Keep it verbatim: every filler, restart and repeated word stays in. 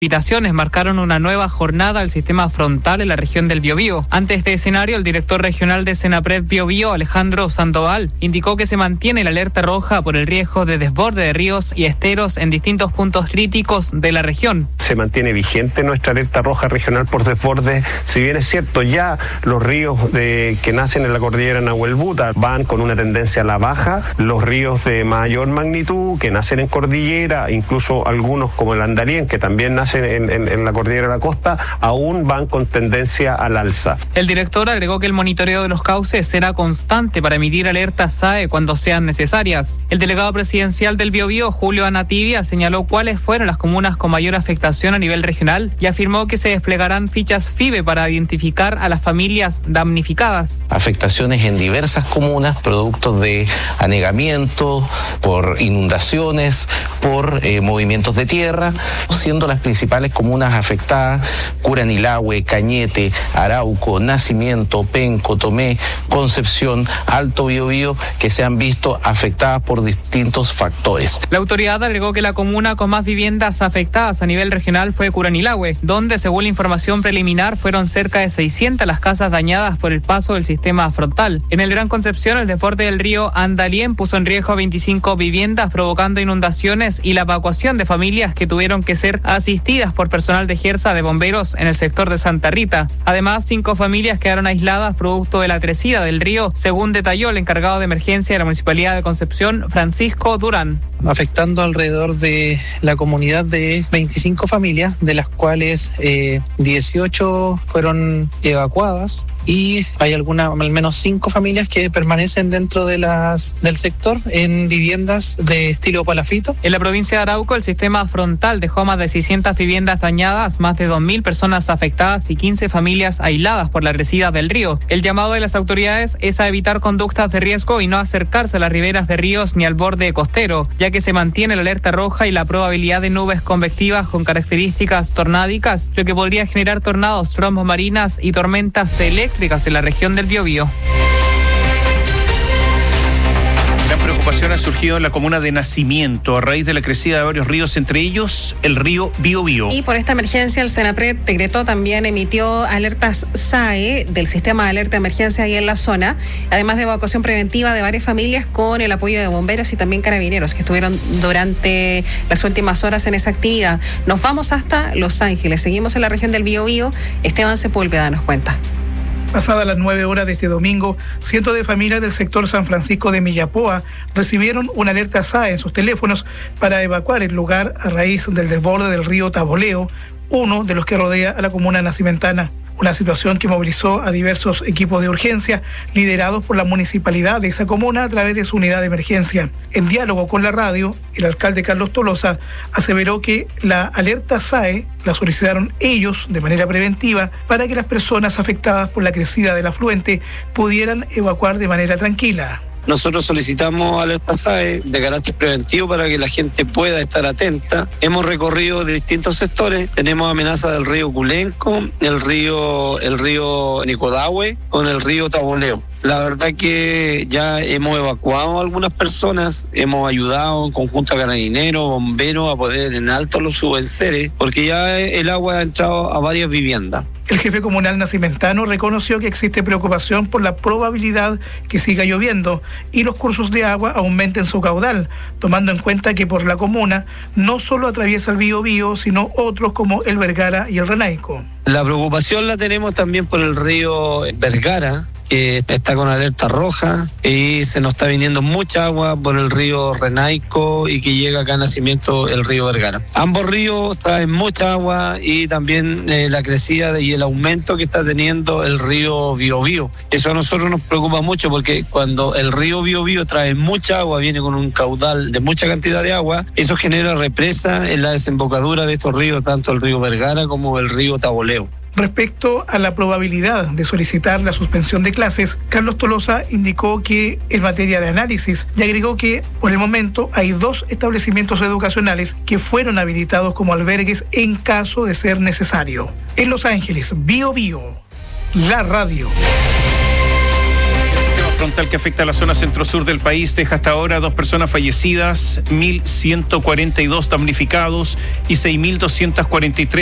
Precipitaciones marcaron una nueva jornada al sistema frontal en la región del Biobío. Ante este escenario, el director regional de Senapred Biobío, Alejandro Sandoval, indicó que se mantiene la alerta roja por el riesgo de desborde de ríos y esteros en distintos puntos críticos de la región. Se mantiene vigente nuestra alerta roja regional por desborde. Si bien es cierto, ya los ríos de, que nacen en la cordillera Nahuelbuta van con una tendencia a la baja. Los ríos de mayor magnitud que nacen en cordillera, incluso algunos como el Andarién, que también nacen En, en, en la cordillera de la costa, aún van con tendencia al alza. El director agregó que el monitoreo de los cauces será constante para emitir alertas S A E cuando sean necesarias. El delegado presidencial del Biobío, Julio Anativia, señaló cuáles fueron las comunas con mayor afectación a nivel regional y afirmó que se desplegarán fichas F I B E para identificar a las familias damnificadas. Afectaciones en diversas comunas, productos de anegamiento, por inundaciones, por eh, movimientos de tierra, siendo las principales principales comunas afectadas: Curanilahue, Cañete, Arauco, Nacimiento, Penco, Tomé, Concepción, Alto Biobío, que se han visto afectadas por distintos factores. La autoridad agregó que la comuna con más viviendas afectadas a nivel regional fue Curanilahue, donde, según la información preliminar, fueron cerca de seiscientas las casas dañadas por el paso del sistema frontal. En el Gran Concepción, el desborde del río Andalién puso en riesgo a veinticinco viviendas, provocando inundaciones y la evacuación de familias que tuvieron que ser asistidas por personal de Gersa de bomberos en el sector de Santa Rita. Además, cinco familias quedaron aisladas producto de la crecida del río, según detalló el encargado de emergencia de la Municipalidad de Concepción, Francisco Durán. Afectando alrededor de la comunidad de veinticinco familias, de las cuales eh, dieciocho fueron evacuadas y hay algunas, al menos cinco familias que permanecen dentro de las del sector en viviendas de estilo palafito. En la provincia de Arauco, el sistema frontal dejó más de seiscientas viviendas dañadas, más de dos mil personas afectadas y quince familias aisladas por la crecida del río. El llamado de las autoridades es a evitar conductas de riesgo y no acercarse a las riberas de ríos ni al borde costero, ya que se mantiene la alerta roja y la probabilidad de nubes convectivas con características tornádicas, lo que podría generar tornados, trombos marinas y tormentas eléctricas en la región del Biobío. La preocupación ha surgido en la comuna de Nacimiento a raíz de la crecida de varios ríos, entre ellos el río Biobío. Y por esta emergencia, el Senapred decretó, también emitió alertas S A E del sistema de alerta de emergencia ahí en la zona, además de evacuación preventiva de varias familias con el apoyo de bomberos y también carabineros que estuvieron durante las últimas horas en esa actividad. Nos vamos hasta Los Ángeles, seguimos en la región del Biobío. Esteban Sepúlveda nos cuenta. Pasadas las nueve horas de este domingo, cientos de familias del sector San Francisco de Millapoa recibieron una alerta S A E en sus teléfonos para evacuar el lugar a raíz del desborde del río Taboleo, uno de los que rodea a la comuna nacimentana. Una situación que movilizó a diversos equipos de urgencia liderados por la municipalidad de esa comuna a través de su unidad de emergencia. En diálogo con la radio, el alcalde Carlos Tolosa aseveró que la alerta S A E la solicitaron ellos de manera preventiva para que las personas afectadas por la crecida del afluente pudieran evacuar de manera tranquila. Nosotros solicitamos alerta S A E de carácter preventivo para que la gente pueda estar atenta. Hemos recorrido de distintos sectores. Tenemos amenaza del río Culenco, el río, el río Nicodahue, con el río Taboleo. La verdad que ya hemos evacuado a algunas personas, hemos ayudado en conjunto a carabineros, bomberos a poder en alto los subenseres, porque ya el agua ha entrado a varias viviendas. El jefe comunal nacimentano reconoció que existe preocupación por la probabilidad que siga lloviendo y los cursos de agua aumenten su caudal, tomando en cuenta que por la comuna no solo atraviesa el Biobío, sino otros como el Vergara y el Renaico. La preocupación la tenemos también por el río Vergara, que está con alerta roja, y se nos está viniendo mucha agua por el río Renaico y que llega acá a Nacimiento el río Vergara. Ambos ríos traen mucha agua y también eh, la crecida y el aumento que está teniendo el río Biobío. Eso a nosotros nos preocupa mucho porque cuando el río Biobío trae mucha agua, viene con un caudal de mucha cantidad de agua, eso genera represa en la desembocadura de estos ríos, tanto el río Vergara como el río Taboleo. Respecto a la probabilidad de solicitar la suspensión de clases, Carlos Tolosa indicó que en materia de análisis y agregó que por el momento hay dos establecimientos educacionales que fueron habilitados como albergues en caso de ser necesario. En Los Ángeles, Biobío, la radio. frontal que afecta a la zona centro-sur del país deja hasta ahora dos personas fallecidas, mil ciento cuarenta y dos damnificados y seis mil doscientos cuarenta y tres